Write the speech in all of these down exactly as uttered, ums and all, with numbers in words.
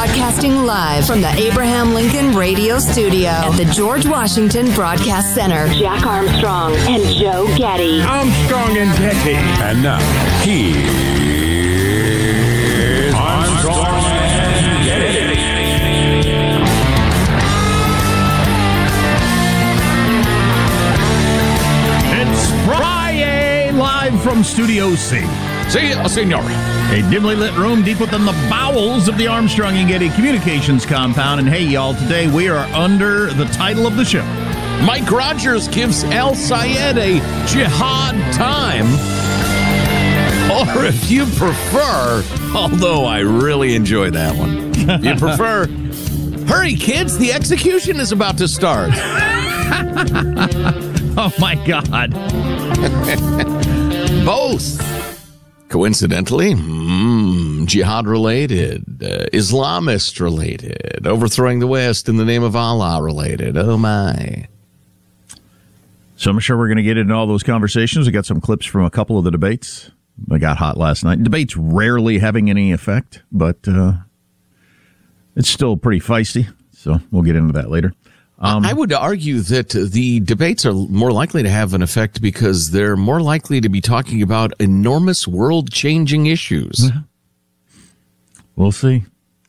Broadcasting live from the Abraham Lincoln Radio Studio at the George Washington Broadcast Center. Jack Armstrong and Joe Getty. Armstrong and Getty. And now, here's Armstrong and Getty. It's Friday, live from Studio C. See you, senor. A dimly lit room deep within the bowels of the Armstrong and Getty Communications compound. And hey, y'all, today we are under the title of the show. Mike Rogers gives Al Sayed a jihad time. Or if you prefer, although I really enjoy that one, if you prefer, hurry, kids, the execution is about to start. Oh, my God. Both. Coincidentally, mm, jihad-related, uh, Islamist-related, overthrowing the West in the name of Allah-related. Oh, my. So I'm sure we're going to get into all those conversations. We got some clips from a couple of the debates. They got hot last night. Debates rarely having any effect, but uh, it's still pretty feisty. So we'll get into that later. Um, I would argue that the debates are more likely to have an effect because they're more likely to be talking about enormous world-changing issues. We'll see.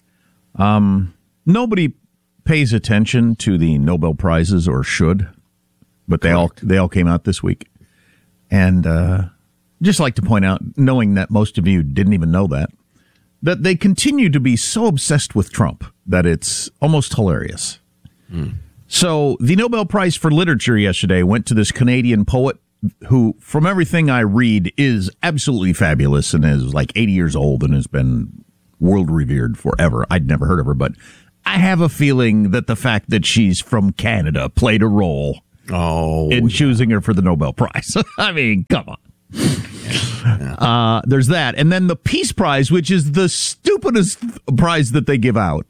Um, nobody pays attention to the Nobel Prizes, or should, but they Correct. all they all came out this week. And uh, just like to point out, knowing that most of you didn't even know that, that they continue to be so obsessed with Trump that it's almost hilarious. Hmm. So the Nobel Prize for Literature yesterday went to this Canadian poet who, from everything I read, is absolutely fabulous and is like eighty years old and has been world revered forever. I'd never heard of her, but I have a feeling that the fact that she's from Canada played a role oh, in yeah. choosing her for the Nobel Prize. I mean, come on. Yeah. Uh, there's that. And then the Peace Prize, which is the stupidest prize that they give out.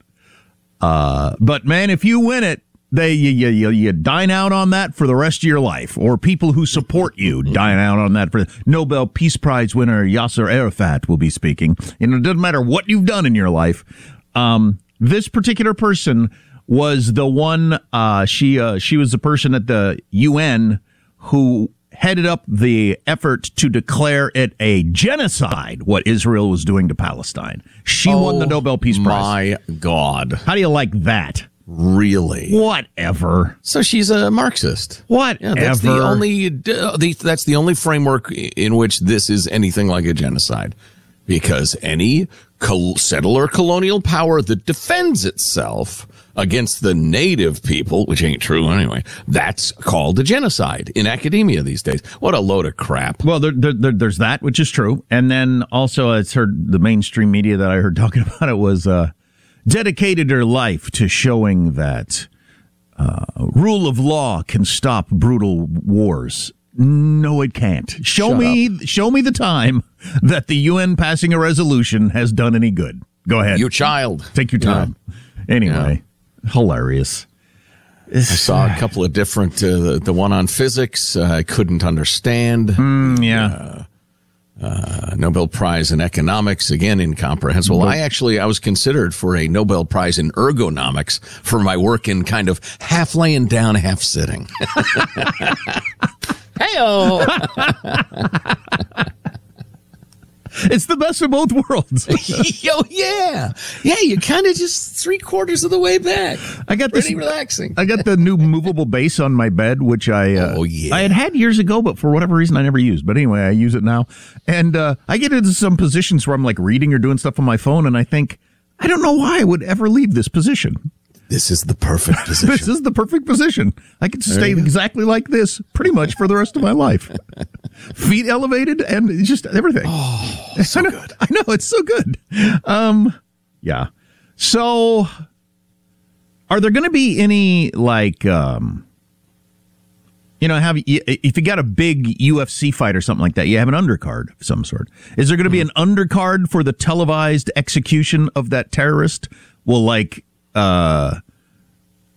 Uh, but, man, if you win it, They you, you you dine out on that for the rest of your life, or people who support you dine out on that. For Nobel Peace Prize winner Yasser Arafat will be speaking, and it doesn't matter what you've done in your life. Um, this particular person was the one. Uh, she uh, she was the person at the U N who headed up the effort to declare it a genocide, what Israel was doing to Palestine. She oh, won the Nobel Peace Prize. My God, how do you like that? Really? Whatever. So she's a Marxist. Whatever. Yeah, that's the only. Uh, the, that's the only framework in which this is anything like a genocide, because any col- settler colonial power that defends itself against the native people, which ain't true anyway, that's called a genocide in academia these days. What a load of crap. Well, there, there, there, there's that, which is true, and then also it's heard the mainstream media that I heard talking about it was. Uh, dedicated her life to showing that uh, rule of law can stop brutal wars. No, it can't. Show Shut me, up. show me the time that the U N passing a resolution has done any good. Go ahead. You child. Take your time. Yeah. Anyway, yeah. Hilarious. It's, I saw a couple of different, uh, the, the one on physics uh, I couldn't understand. Mm, yeah. Uh, Uh, Nobel Prize in Economics, again, incomprehensible. I actually, I was considered for a Nobel Prize in Ergonomics for my work in kind of half laying down, half sitting. Hey-oh! It's the best of both worlds. Yo, yeah. Yeah, you kind of just three quarters of the way back. I got this. Pretty relaxing. I got the new movable base on my bed, which I uh, oh, yeah. I had had years ago, but for whatever reason I never used. But anyway, I use it now. And uh, I get into some positions where I'm like reading or doing stuff on my phone, and I think, I don't know why I would ever leave this position. This is the perfect position. This is the perfect position. I could stay exactly like this pretty much for the rest of my life. Feet elevated and just everything. Oh, so I know, good. I know, it's so good. Um, yeah. So, are there going to be any, like, um, you know, have if you got a big U F C fight or something like that, you have an undercard of some sort. Is there going to be an undercard for the televised execution of that terrorist? Will, like, Uh,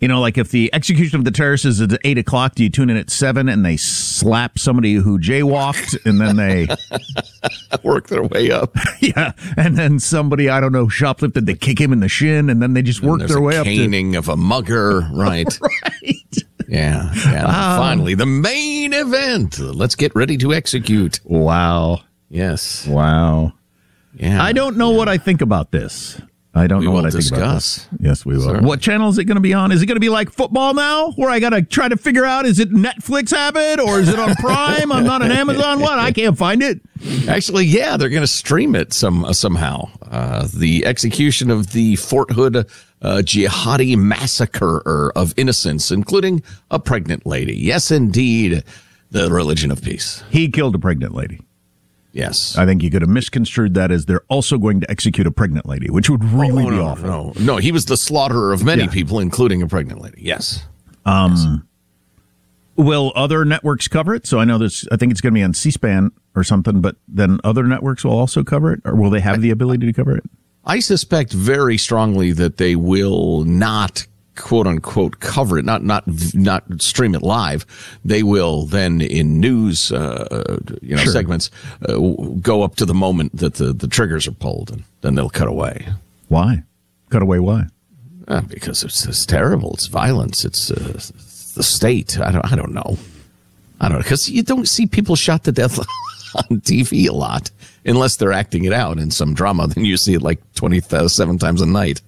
You know, like if the execution of the terrorist is at eight o'clock, do you tune in at seven and they slap somebody who jaywalked and then they work their way up? Yeah. And then somebody, I don't know, shoplifted, they kick him in the shin and then they just work their way up to caning of a mugger. Right. Right. Yeah. yeah. Um, finally, the main event. Let's get ready to execute. Wow. Yes. Wow. Yeah. I don't know yeah. what I think about this. I don't we know what I discuss. think about this. Yes, we will. Certainly. What channel is it going to be on? Is it going to be like football now, where I got to try to figure out, is it Netflix have it, or is it on Prime? I'm not on Amazon. What? I can't find it. Actually, yeah, they're going to stream it some uh, somehow. Uh, the execution of the Fort Hood uh, jihadi massacre of innocents, including a pregnant lady. Yes, indeed, the religion of peace. He killed a pregnant lady. Yes. I think you could have misconstrued that as they're also going to execute a pregnant lady, which would really oh, be no, awful. No, no, he was the slaughterer of many yeah. people, including a pregnant lady. Yes. Um, yes. Will other networks cover it? So I know this, I think it's going to be on C-SPAN or something, but then other networks will also cover it? Or will they have the ability to cover it? I suspect very strongly that they will not quote unquote cover it, not not not stream it live. They will then in news uh, you know sure. segments uh, go up to the moment that the, the triggers are pulled, and then they'll cut away. Why? Cut away? Why? Uh, because it's, it's terrible. It's violence. It's, uh, it's the state. I don't. I don't know. I don't know because you don't see people shot to death on T V a lot unless they're acting it out in some drama. Then you see it like twenty-seven times a night.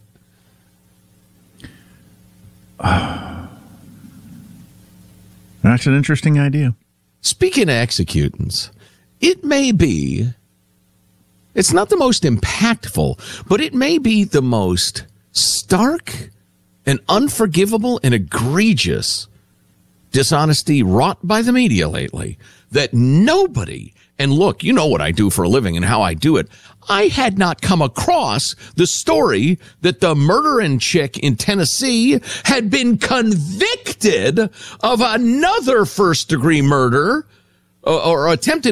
That's an interesting idea. Speaking of executants, it may be, it's not the most impactful, but it may be the most stark and unforgivable and egregious dishonesty wrought by the media lately that nobody, and look, you know what I do for a living and how I do it. I had not come across the story that the murdering chick in Tennessee had been convicted of another first degree murder or, or attempted